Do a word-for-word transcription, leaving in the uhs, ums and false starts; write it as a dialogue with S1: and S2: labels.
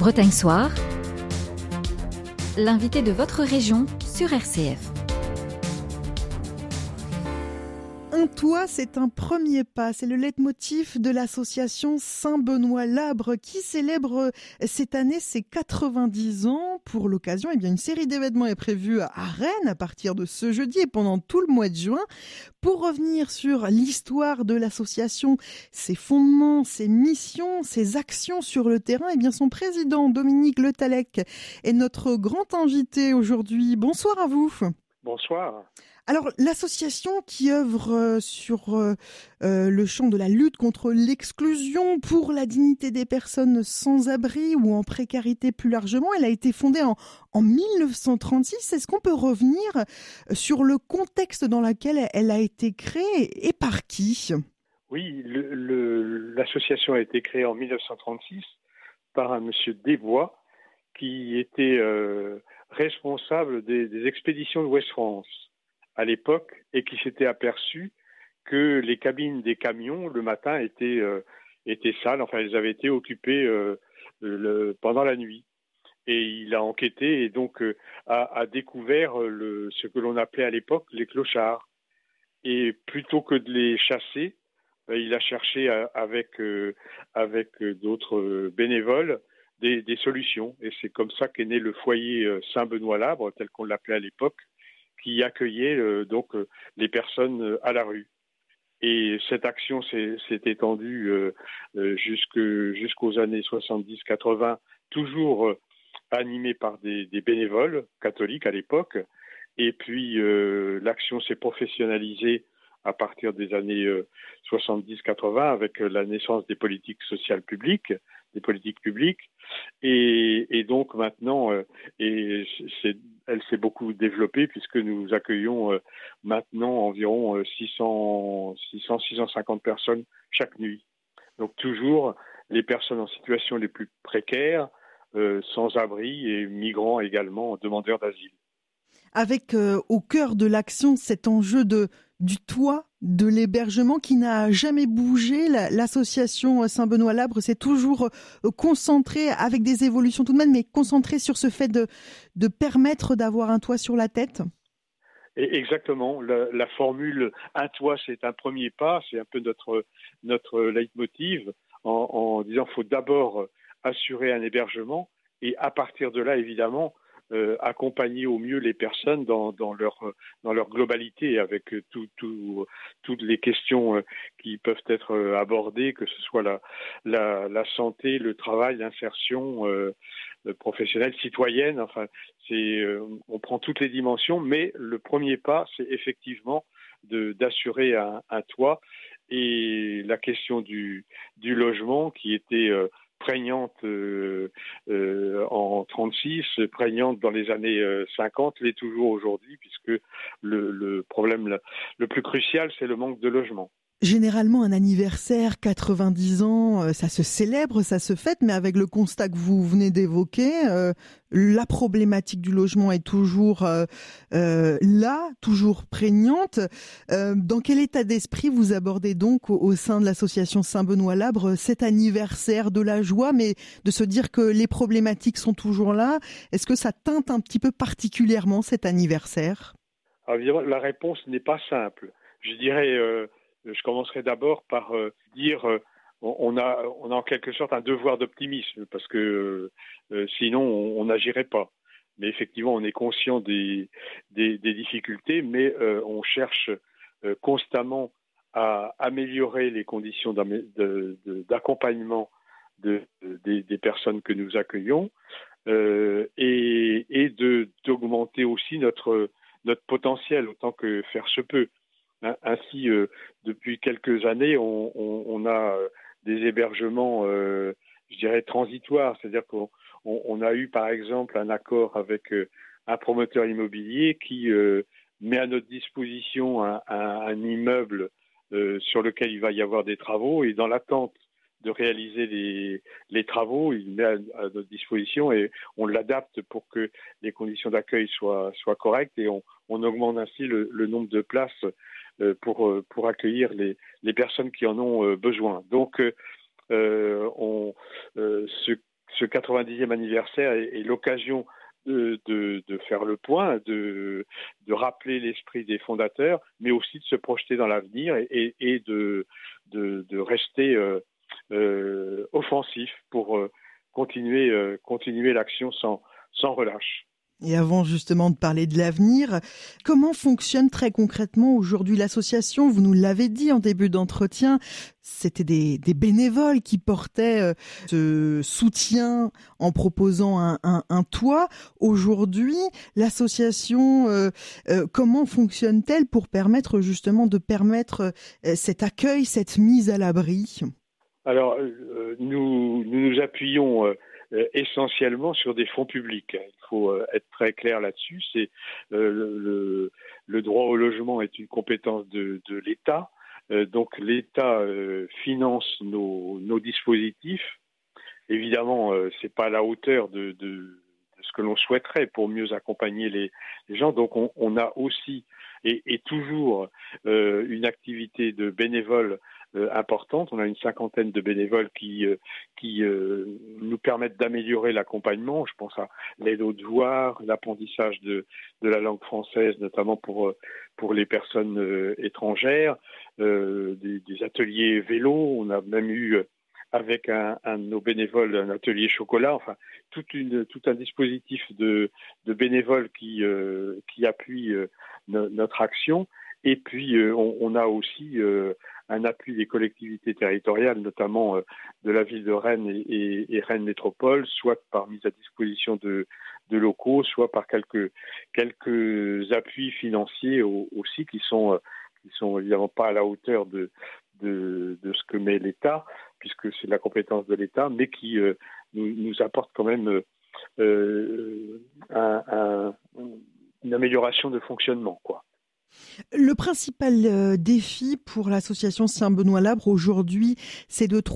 S1: Bretagne Soir, l'invité de votre région sur R C F.
S2: Un toit, c'est un premier pas. C'est le leitmotiv de l'association Saint-Benoît-Labre qui célèbre cette année ses quatre-vingt-dix ans. Pour l'occasion, eh bien, une série d'événements est prévue à Rennes à partir de ce jeudi et pendant tout le mois de juin. Pour revenir sur l'histoire de l'association, ses fondements, ses missions, ses actions sur le terrain, eh bien, son président Dominique Le Tallec est notre grand invité aujourd'hui. Bonsoir à vous.
S3: Bonsoir.
S2: Alors, l'association qui œuvre sur euh, euh, le champ de la lutte contre l'exclusion pour la dignité des personnes sans abri ou en précarité plus largement, elle a été fondée en, en mille neuf cent trente-six. Est-ce qu'on peut revenir sur le contexte dans lequel elle a été créée et par qui ?
S3: Oui, le, le, l'association a été créée en mille neuf cent trente-six par un monsieur Desbois qui était euh, responsable des, des expéditions de Ouest-France à l'époque et qui s'était aperçu que les cabines des camions le matin étaient, euh, étaient sales, enfin elles avaient été occupées euh, le, pendant la nuit. Et il a enquêté et donc euh, a, a découvert le, ce que l'on appelait à l'époque les clochards. Et plutôt que de les chasser, euh, il a cherché à, avec, euh, avec d'autres bénévoles des, des solutions. Et c'est comme ça qu'est né le foyer Saint-Benoît-Labre, tel qu'on l'appelait à l'époque, qui accueillait euh, donc euh, les personnes euh, à la rue. Et cette action s'est, s'est étendue euh, euh, jusque, jusqu'aux années soixante-dix quatre-vingts, toujours euh, animée par des, des bénévoles catholiques à l'époque. Et puis euh, l'action s'est professionnalisée à partir des années euh, soixante-dix quatre-vingts avec la naissance des politiques sociales publiques, des politiques publiques. Et, et donc maintenant, euh, et c'est, elle s'est beaucoup développée puisque nous accueillons euh, maintenant environ euh, six cents, six cents, six cent cinquante personnes chaque nuit. Donc toujours les personnes en situation les plus précaires, euh, sans abri et migrants également, demandeurs d'asile.
S2: Avec euh, au cœur de l'action cet enjeu de du toit, de l'hébergement qui n'a jamais bougé. La, l'association Saint-Benoît-Labre s'est toujours euh, concentrée, avec des évolutions tout de même, mais concentrée sur ce fait de, de permettre d'avoir un toit sur la tête.
S3: Et exactement. La, la formule « un toit, c'est un premier pas », c'est un peu notre, notre leitmotiv en, en disant qu'il faut d'abord assurer un hébergement et à partir de là, évidemment, Euh, accompagner au mieux les personnes dans, dans, leur, dans leur globalité avec tout, tout, toutes les questions qui peuvent être abordées, que ce soit la, la, la santé, le travail, l'insertion euh, professionnelle, citoyenne. Enfin, c'est, euh, on prend toutes les dimensions, mais le premier pas, c'est effectivement de, d'assurer un, un toit. Et la question du, du logement qui était euh, prégnante euh, euh, en trente-six, prégnante dans les années euh, cinquante, l'est toujours aujourd'hui, puisque le, le problème le, le plus crucial, c'est le manque de logement.
S2: Généralement, un anniversaire, quatre-vingt-dix ans, ça se célèbre, ça se fête, mais avec le constat que vous venez d'évoquer, euh, la problématique du logement est toujours euh, euh, là, toujours prégnante. Euh, dans quel état d'esprit vous abordez donc au, au sein de l'association Saint-Benoît-Labre cet anniversaire de la joie, mais de se dire que les problématiques sont toujours là? Est-ce que ça teinte un petit peu particulièrement cet anniversaire?
S3: Alors, évidemment, la réponse n'est pas simple. Je dirais... Euh, Je commencerai d'abord par euh, dire euh, on, a, on a en quelque sorte un devoir d'optimisme parce que euh, sinon on n'agirait pas. Mais effectivement, on est conscient des, des, des difficultés, mais euh, on cherche euh, constamment à améliorer les conditions de, de, d'accompagnement de, de, des, des personnes que nous accueillons euh, et, et de, d'augmenter aussi notre, notre potentiel autant que faire se peut. Ainsi, euh, depuis quelques années, on, on, on a des hébergements, euh, je dirais, transitoires. C'est-à-dire qu'on on, on a eu, par exemple, un accord avec euh, un promoteur immobilier qui euh, met à notre disposition un, un, un immeuble euh, sur lequel il va y avoir des travaux. Et dans l'attente de réaliser les, les travaux, il met à, à notre disposition et on l'adapte pour que les conditions d'accueil soient, soient correctes et on, on augmente ainsi le, le nombre de places Pour, pour accueillir les, les personnes qui en ont besoin. Donc, euh, on, euh, ce, ce quatre-vingt-dixième anniversaire est, est l'occasion de, de, de faire le point, de, de rappeler l'esprit des fondateurs, mais aussi de se projeter dans l'avenir et, et, et de, de, de rester euh, euh, offensif pour euh, continuer, euh, continuer l'action sans, sans relâche.
S2: Et avant justement de parler de l'avenir, comment fonctionne très concrètement aujourd'hui l'association? Vous nous l'avez dit en début d'entretien, c'était des, des bénévoles qui portaient euh, ce soutien en proposant un, un, un toit. Aujourd'hui, l'association, euh, euh, comment fonctionne-t-elle pour permettre justement de permettre euh, cet accueil, cette mise à l'abri?
S3: Alors, euh, nous, nous nous appuyons... Euh, Euh, essentiellement sur des fonds publics. Il faut euh, être très clair là-dessus. C'est euh, le, le droit au logement est une compétence de, de l'État. Euh, donc l'État euh, finance nos, nos dispositifs. Évidemment, euh, c'est pas à la hauteur de, de, de ce que l'on souhaiterait pour mieux accompagner les, les gens. Donc on, on a aussi et, et toujours euh, une activité de bénévoles Euh, importante. On a une cinquantaine de bénévoles qui, euh, qui euh, nous permettent d'améliorer l'accompagnement. Je pense à l'aide aux devoirs, l'apprentissage de, de la langue française, notamment pour, pour les personnes euh, étrangères, euh, des, des ateliers vélo. On a même eu, avec un, un de nos bénévoles, un atelier chocolat. Enfin, toute une, tout un dispositif de, de bénévoles qui, euh, qui appuie euh, no, notre action. Et puis, euh, on, on a aussi euh, un appui des collectivités territoriales, notamment euh, de la ville de Rennes et, et, et Rennes Métropole, soit par mise à disposition de, de locaux, soit par quelques, quelques appuis financiers au, aussi qui sont, euh, qui sont évidemment pas à la hauteur de, de, de ce que met l'État, puisque c'est la compétence de l'État, mais qui euh, nous, nous apportent quand même euh, un, un, une amélioration de fonctionnement, quoi.
S2: Le principal euh, défi pour l'association Saint-Benoît-Labre aujourd'hui, c'est de